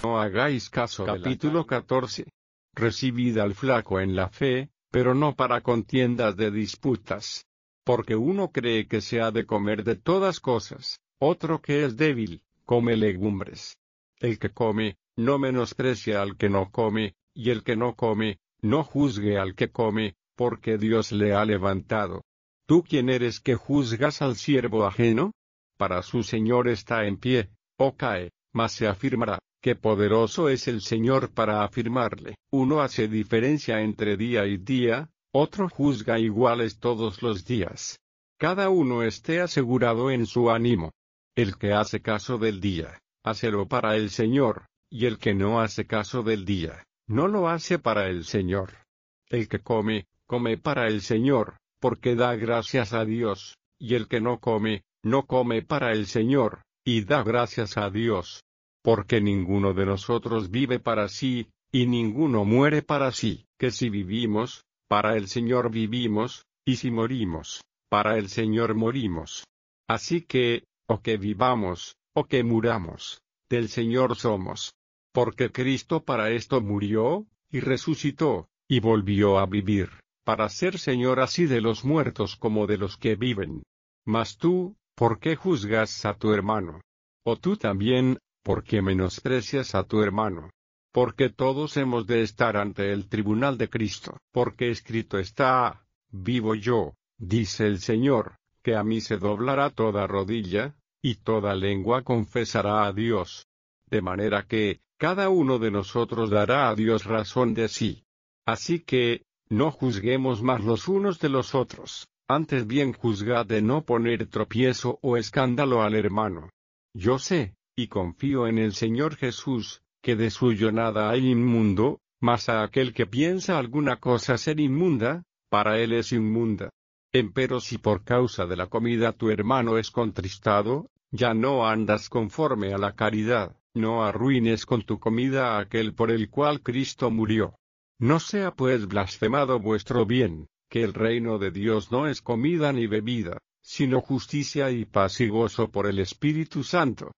No hagáis caso de la Capítulo 14. Recibid al flaco en la fe, pero no para contiendas de disputas. Porque uno cree que se ha de comer de todas cosas, otro que es débil, come legumbres. El que come, no menosprecia al que no come, y el que no come, no juzgue al que come, porque Dios le ha levantado. ¿Tú quién eres que juzgas al siervo ajeno? Para su Señor está en pie, o cae, mas se afirmará, que poderoso es el Señor para afirmarle. Uno hace diferencia entre día y día, otro juzga iguales todos los días. Cada uno esté asegurado en su ánimo. El que hace caso del día, hácelo para el Señor, y el que no hace caso del día, no lo hace para el Señor. El que come, come para el Señor, porque da gracias a Dios, y el que no come, no come para el Señor, y da gracias a Dios. Porque ninguno de nosotros vive para sí, y ninguno muere para sí, que si vivimos, para el Señor vivimos, y si morimos, para el Señor morimos. Así que, o que vivamos, o que muramos, del Señor somos. Porque Cristo para esto murió, y resucitó, y volvió a vivir, para ser Señor así de los muertos como de los que viven. Mas tú, ¿por qué juzgas a tu hermano? O tú también, ¿por qué menosprecias a tu hermano? Porque todos hemos de estar ante el tribunal de Cristo. Porque escrito está, vivo yo, dice el Señor, que a mí se doblará toda rodilla, y toda lengua confesará a Dios. De manera que, cada uno de nosotros dará a Dios razón de sí. Así que, no juzguemos más los unos de los otros, antes bien juzgad de no poner tropiezo o escándalo al hermano. Yo sé, y confío en el Señor Jesús, que de suyo nada hay inmundo, mas a aquel que piensa alguna cosa ser inmunda, para él es inmunda. Empero si por causa de la comida tu hermano es contristado, ya no andas conforme a la caridad, no arruines con tu comida a aquel por el cual Cristo murió. No sea pues blasfemado vuestro bien, que el reino de Dios no es comida ni bebida, sino justicia y paz y gozo por el Espíritu Santo.